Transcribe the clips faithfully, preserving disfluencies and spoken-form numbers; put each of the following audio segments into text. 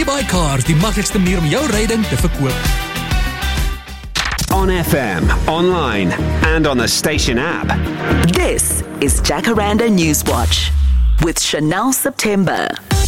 WeBuyCars, die maklikste manier om jou ryding te verkoop. On F M, online, and on the station app. This is Jacaranda Newswatch with Chanel September.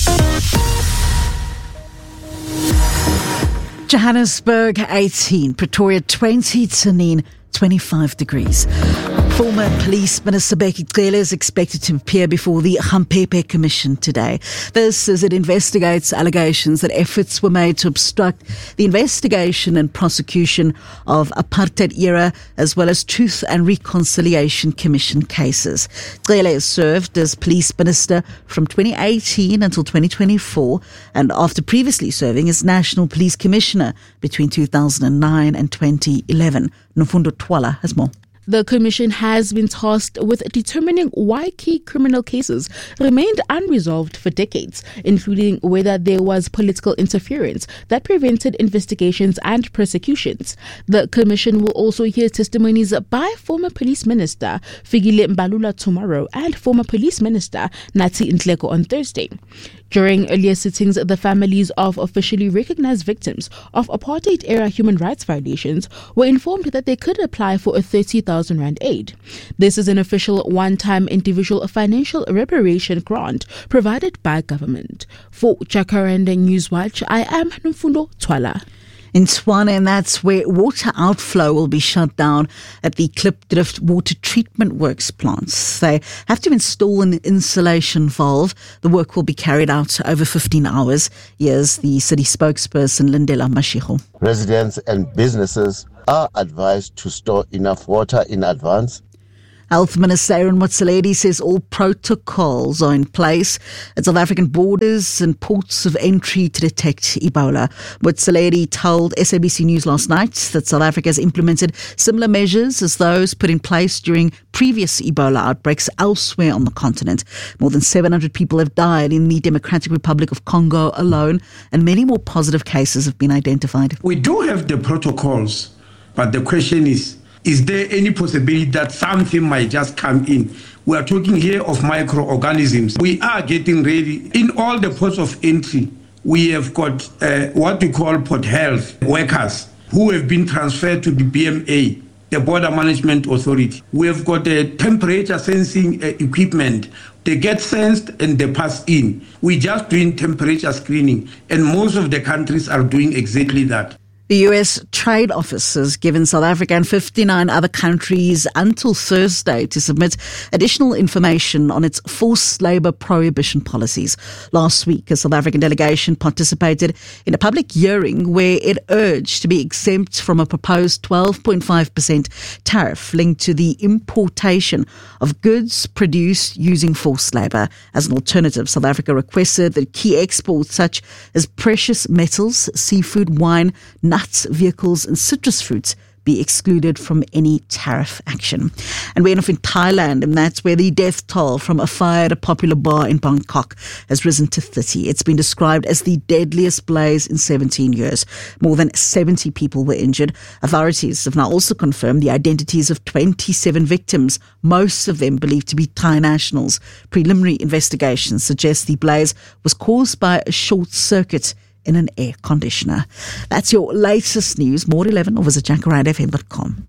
Johannesburg eighteen, Pretoria twenty, Tanin twenty-five degrees. Former Police Minister Bheki Cele is expected to appear before the Gampepe Commission today. This as it investigates allegations that efforts were made to obstruct the investigation and prosecution of apartheid era as well as Truth and Reconciliation Commission cases. Cele has served as Police Minister from twenty eighteen until twenty twenty-four and after previously serving as National Police Commissioner between two thousand nine and twenty eleven. Nomfundo Twala has more. The Commission has been tasked with determining why key criminal cases remained unresolved for decades, including whether there was political interference that prevented investigations and prosecutions. The Commission will also hear testimonies by former Police Minister Fikile Mbalula tomorrow and former Police Minister Nathi Nhleko on Thursday. During earlier sittings, the families of officially recognized victims of apartheid-era human rights violations were informed that they could apply for a thirty thousand rand aid. This is an official one-time individual financial reparation grant provided by government. For Jacaranda Newswatch, I am Nomfundo Twala. In Tshwane, and that's where water outflow will be shut down at the Klipdrift water treatment works plants. They have to install an insulation valve. The work will be carried out over fifteen hours. Here's the city spokesperson, Lindela Mashiho. Residents and businesses are advised to store enough water in advance. Health Minister Aaron Motsoaledi says all protocols are in place at South African borders and ports of entry to detect Ebola. Motsoaledi told S A B C News last night that South Africa has implemented similar measures as those put in place during previous Ebola outbreaks elsewhere on the continent. More than seven hundred people have died in the Democratic Republic of Congo alone, and many more positive cases have been identified. We do have the protocols, but the question is, is there any possibility that something might just come in? We are talking here of microorganisms. We are getting ready. In all the ports of entry, we have got uh, what we call port health workers who have been transferred to the B M A, the Border Management Authority. We have got a temperature sensing uh, equipment. They get sensed and they pass in. We're just doing temperature screening, and most of the countries are doing exactly that. The U S Trade Office has given South Africa and fifty-nine other countries until Thursday to submit additional information on its forced labour prohibition policies. Last week, a South African delegation participated in a public hearing where it urged to be exempt from a proposed twelve point five percent tariff linked to the importation of goods produced using forced labour. As an alternative, South Africa requested that key exports such as precious metals, seafood, wine, nuts, vehicles and citrus fruits be excluded from any tariff action. And we're off in Thailand, and that's where the death toll from a fire at a popular bar in Bangkok has risen to thirty. It's been described as the deadliest blaze in seventeen years. More than seventy people were injured. Authorities have now also confirmed the identities of twenty-seven victims, most of them believed to be Thai nationals. Preliminary investigations suggest the blaze was caused by a short circuit in an air conditioner. That's your latest news. More at eleven or visit jacaranda f m dot com.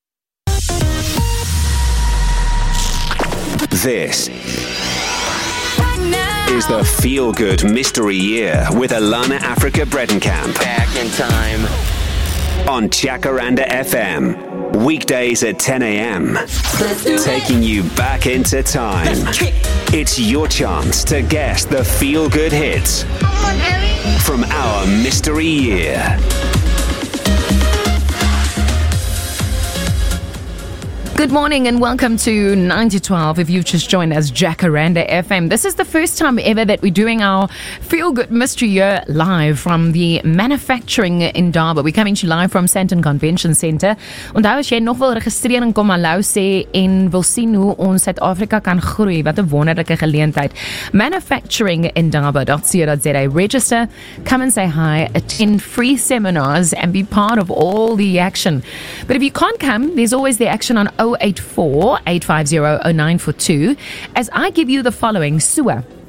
This is the Feel Good Mystery Year with Alana Africa Bredenkamp. Back in time. On Jacaranda F M. Weekdays at ten a.m. Taking you back into time. It's your chance to guess the Feel Good hits from our Mystery Year. Good morning and welcome to nine to twelve. If you've just joined us, Jacaranda F M. This is the first time ever that we're doing our Feel Good Mystery Year live from the Manufacturing Indaba. We're coming to you live from Sandton Convention Centre. Onthou as jy nog wil registreer en kom hallo sê en wil sien hoe ons Suid-Afrika kan groei, wat 'n wonderlike geleentheid. manufacturing indaba dot co dot za. Register, come and say hi, attend free seminars and be part of all the action. But if you can't come, there's always the action on oh eight four, eight five zero, oh nine four two as I give you the following. Sewer.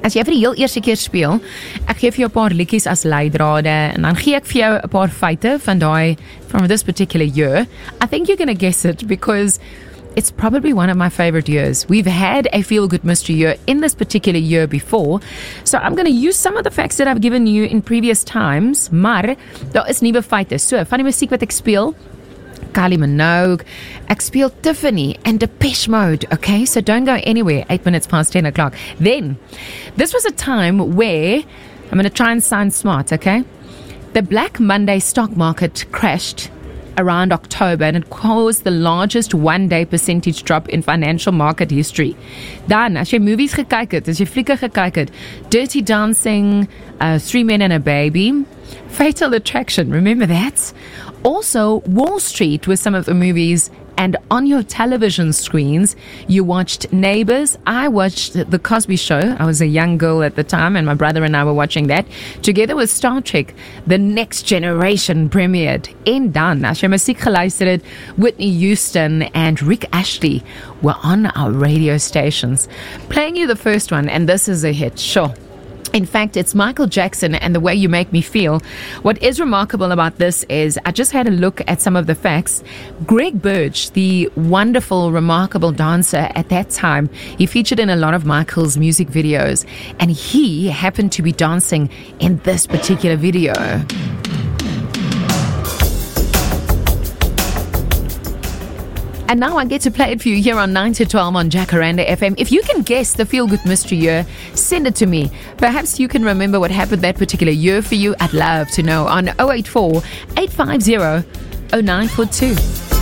As jy vir die heel eerste keer speel, ek gee vir jou 'n paar liedjies as leidrade en dan gee ek vir jou 'n paar feite van daai from this particular year. I think you're going to guess it because it's probably one of my favorite years. We've had a feel-good mystery year in this particular year before. So I'm going to use some of the facts that I've given you in previous times, maar daar is nuwe feite. So, van die musiek wat ek speel, Kylie Minogue, ek speel Tiffany and Depeche Mode, okay? So don't go anywhere, eight minutes past ten o'clock. Then, this was a time where, I'm going to try and sound smart, okay? The Black Monday stock market crashed around October and it caused the largest one-day percentage drop in financial market history. Dan, as jy movies gekyk het, as jy flieke gekyk het, Dirty Dancing, uh, Three Men and a Baby, Fatal Attraction, remember that? Also, Wall Street was some of the movies, and on your television screens, you watched Neighbours. I watched The Cosby Show. I was a young girl at the time, and my brother and I were watching that. Together with Star Trek, The Next Generation premiered. En dan, as jy musiek geluister het, Whitney Houston and Rick Ashley were on our radio stations. Playing you the first one, and this is a hit, sure. In fact, it's Michael Jackson and The Way You Make Me Feel. What is remarkable about this is I just had a look at some of the facts. Greg Burge, the wonderful, remarkable dancer at that time, he featured in a lot of Michael's music videos, and he happened to be dancing in this particular video. And now I get to play it for you here on nine to twelve on Jacaranda F M. If you can guess the feel-good mystery year, send it to me. Perhaps you can remember what happened that particular year for you. I'd love to know on oh eight four, eight five zero, oh nine four two.